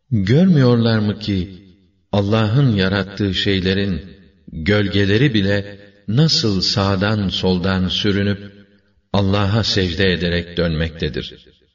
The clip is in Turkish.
Görmüyorlar mı ki Allah'ın yarattığı şeylerin gölgeleri bile nasıl sağdan soldan sürünüp Allah'a secde ederek dönmektedir?